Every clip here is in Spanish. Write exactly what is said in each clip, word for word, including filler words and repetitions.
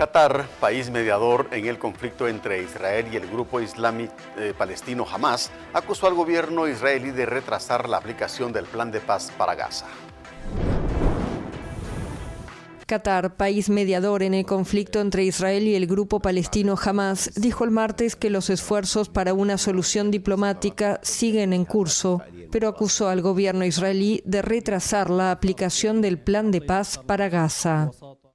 Qatar, país mediador en el conflicto entre Israel y el grupo islámico eh, palestino Hamas, acusó al gobierno israelí de retrasar la aplicación del plan de paz para Gaza. Qatar, país mediador en el conflicto entre Israel y el grupo palestino Hamas, dijo el martes que los esfuerzos para una solución diplomática siguen en curso, pero acusó al gobierno israelí de retrasar la aplicación del plan de paz para Gaza.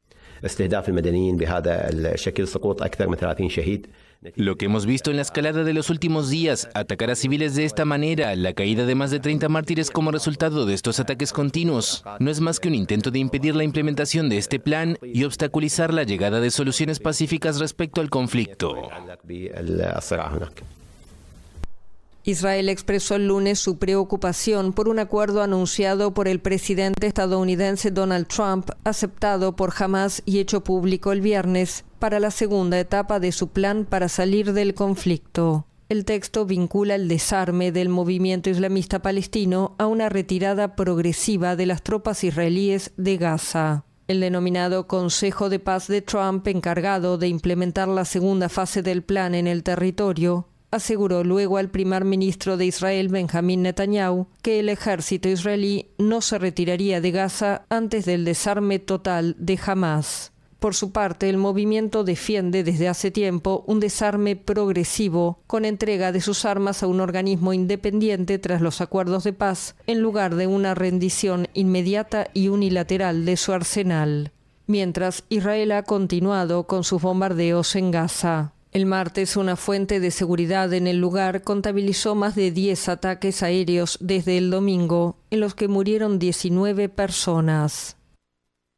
Lo que hemos visto en la escalada de los últimos días, atacar a civiles de esta manera, la caída de más de treinta mártires como resultado de estos ataques continuos, no es más que un intento de impedir la implementación de este plan y obstaculizar la llegada de soluciones pacíficas respecto al conflicto. Israel expresó el lunes su preocupación por un acuerdo anunciado por el presidente estadounidense Donald Trump, aceptado por Hamas y hecho público el viernes, para la segunda etapa de su plan para salir del conflicto. El texto vincula el desarme del movimiento islamista palestino a una retirada progresiva de las tropas israelíes de Gaza. El denominado Consejo de Paz de Trump, encargado de implementar la segunda fase del plan en el territorio, aseguró luego al primer ministro de Israel, Benjamín Netanyahu, que el ejército israelí no se retiraría de Gaza antes del desarme total de Hamas. Por su parte, el movimiento defiende desde hace tiempo un desarme progresivo, con entrega de sus armas a un organismo independiente tras los acuerdos de paz, en lugar de una rendición inmediata y unilateral de su arsenal. Mientras, Israel ha continuado con sus bombardeos en Gaza. El martes, una fuente de seguridad en el lugar contabilizó más de diez ataques aéreos desde el domingo, en los que murieron diecinueve personas.